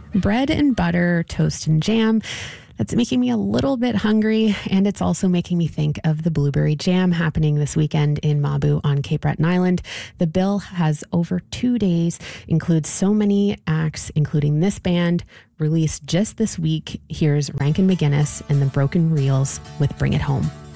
bread and butter, toast and jam. That's making me a little bit hungry, and it's also making me think of the Blueberry Jam happening this weekend in Mabou on Cape Breton Island. The bill has over 2 days, includes so many acts, including this band, released just this week. Here's Rankin McGinnis and the Broken Reels with Bring It Home.